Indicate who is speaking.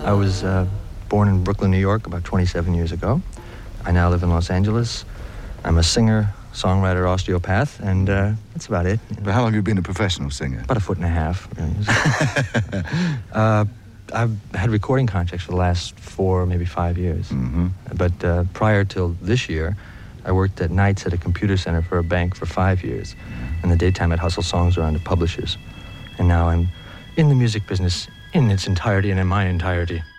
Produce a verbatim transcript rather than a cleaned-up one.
Speaker 1: I was uh, born in Brooklyn, New York about twenty-seven years ago. I now live in Los Angeles. I'm a singer, songwriter, osteopath, and uh, that's about it.
Speaker 2: But how long have you been a professional singer?
Speaker 1: About a foot and a half. uh, I've had recording contracts for the last four, maybe five years.
Speaker 2: Mm-hmm.
Speaker 1: But uh, prior till this year, I worked at nights at a computer center for a bank for five years. In the daytime, I'd hustle songs around to publishers. And now I'm in the music business in its entirety and in my entirety.